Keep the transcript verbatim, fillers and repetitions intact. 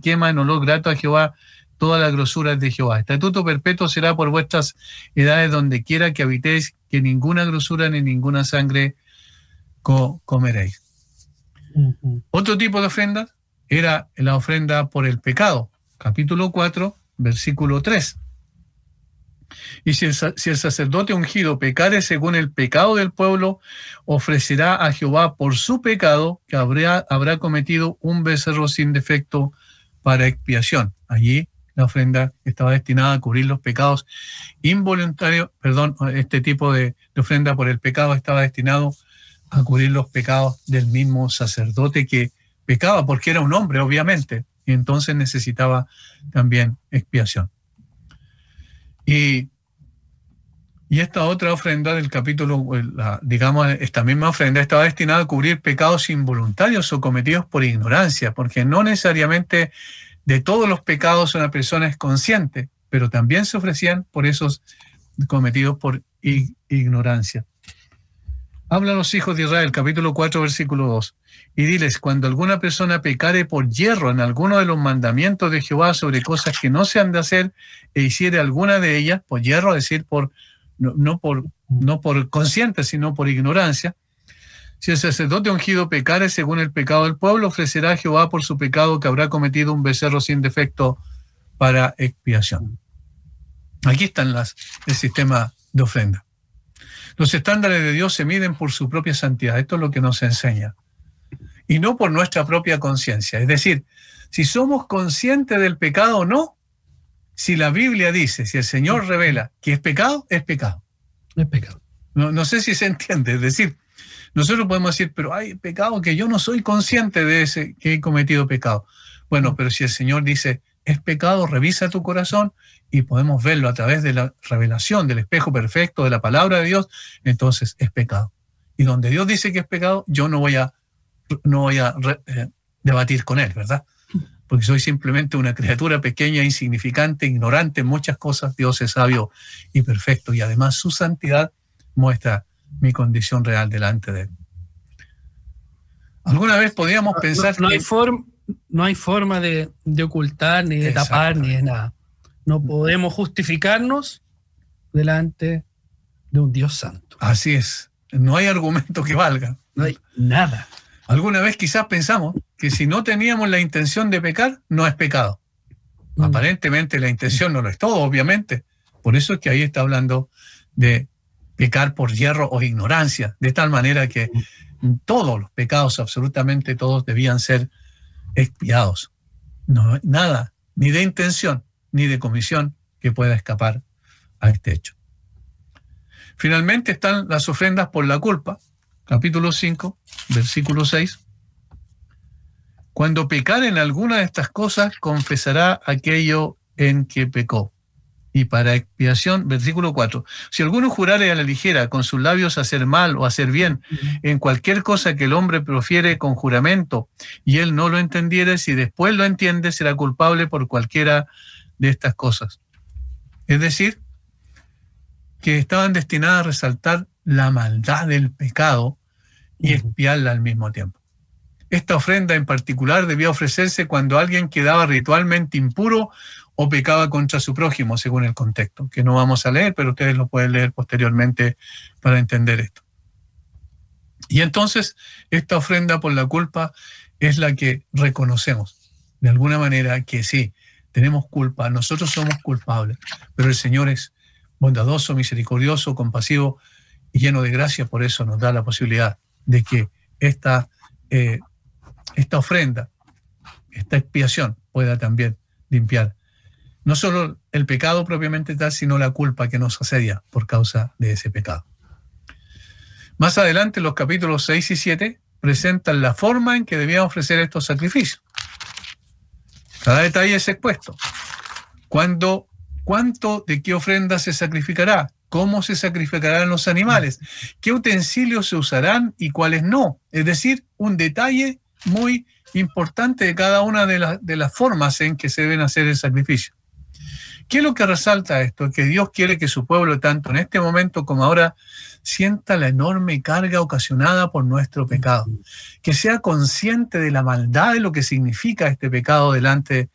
quema en olor grato a Jehová, toda la grosura es de Jehová. Estatuto perpetuo será por vuestras edades donde quiera que habitéis, que ninguna grosura ni ninguna sangre co comeréis. Uh-huh. Otro tipo de ofrenda era la ofrenda por el pecado. Capítulo cuatro, versículo tres. Y si el, si el sacerdote ungido pecare según el pecado del pueblo, ofrecerá a Jehová por su pecado que habrá, habrá cometido un becerro sin defecto para expiación. Allí la ofrenda estaba destinada a cubrir los pecados involuntarios, perdón, este tipo de, de ofrenda por el pecado estaba destinado a cubrir los pecados del mismo sacerdote que pecaba, porque era un hombre, obviamente, y entonces necesitaba también expiación. Y, y esta otra ofrenda del capítulo, la, digamos, esta misma ofrenda estaba destinada a cubrir pecados involuntarios o cometidos por ignorancia, porque no necesariamente de todos los pecados una persona es consciente, pero también se ofrecían por esos cometidos por ignorancia. Habla a los hijos de Israel, capítulo cuatro, versículo dos. Y diles, cuando alguna persona pecare por yerro en alguno de los mandamientos de Jehová sobre cosas que no se han de hacer, e hiciere alguna de ellas, por yerro, es decir, por, no, no, por, no por consciente, sino por ignorancia, si el sacerdote ungido pecare según el pecado del pueblo, ofrecerá a Jehová por su pecado que habrá cometido un becerro sin defecto para expiación. Aquí están las, el sistema de ofrenda. Los estándares de Dios se miden por su propia santidad. Esto es lo que nos enseña. Y no por nuestra propia conciencia. Es decir, si somos conscientes del pecado o no, si la Biblia dice, si el Señor revela que es pecado, es pecado. Es pecado. No, no sé si se entiende. Es decir, nosotros podemos decir, pero hay pecado que yo no soy consciente de ese, que he cometido pecado. Bueno, pero si el Señor dice, es pecado, revisa tu corazón, y podemos verlo a través de la revelación del espejo perfecto de la palabra de Dios, entonces es pecado. Y donde Dios dice que es pecado, yo no voy a, no voy a eh, debatir con él, ¿verdad? Porque soy simplemente una criatura pequeña, insignificante, ignorante en muchas cosas. Dios es sabio y perfecto, y además su santidad muestra mi condición real delante de él. ¿Alguna vez podíamos no, pensar no, no que... Hay forma, no hay forma de, de ocultar, ni de tapar, ni de nada. No podemos justificarnos delante de un Dios santo. Así es. No hay argumento que valga. No hay nada. Alguna vez quizás pensamos que si no teníamos la intención de pecar, no es pecado. Mm. Aparentemente la intención no lo es todo, obviamente. Por eso es que ahí está hablando de pecar por yerro o ignorancia, de tal manera que todos los pecados, absolutamente todos, debían ser expiados. No, nada, ni de intención, ni de comisión que pueda escapar a este hecho. Finalmente están las ofrendas por la culpa, capítulo cinco, versículo seis. Cuando pecare en alguna de estas cosas, confesará aquello en que pecó. Y para expiación, versículo cuatro, si alguno jurare a la ligera con sus labios hacer mal o hacer bien, en cualquier cosa que el hombre profiere con juramento, y él no lo entendiere, si después lo entiende, será culpable por cualquiera de estas cosas. Es decir, que estaban destinadas a resaltar la maldad del pecado y expiarla al mismo tiempo. Esta ofrenda en particular debía ofrecerse cuando alguien quedaba ritualmente impuro o pecaba contra su prójimo, según el contexto, que no vamos a leer, pero ustedes lo pueden leer posteriormente para entender esto. Y entonces, esta ofrenda por la culpa es la que reconocemos, de alguna manera, que sí, tenemos culpa, nosotros somos culpables, pero el Señor es bondadoso, misericordioso, compasivo y lleno de gracia, por eso nos da la posibilidad de que esta, eh, esta ofrenda, esta expiación pueda también limpiar no solo el pecado propiamente tal, sino la culpa que nos asedia por causa de ese pecado. Más adelante, los capítulos seis y siete presentan la forma en que debían ofrecer estos sacrificios. Cada detalle es expuesto. ¿Cuándo, cuánto de qué ofrenda se sacrificará? ¿Cómo se sacrificarán los animales? ¿Qué utensilios se usarán y cuáles no? Es decir, un detalle muy importante de cada una de, la, de las formas en que se deben hacer el sacrificio. ¿Qué es lo que resalta esto? Que Dios quiere que su pueblo, tanto en este momento como ahora, sienta la enorme carga ocasionada por nuestro pecado. Que sea consciente de la maldad de lo que significa este pecado delante